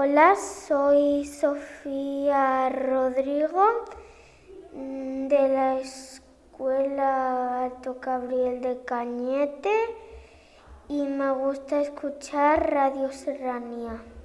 Hola, soy Sofía Rodrigo de la Escuela Alto Gabriel de Cañete y me gusta escuchar Radio Serranía.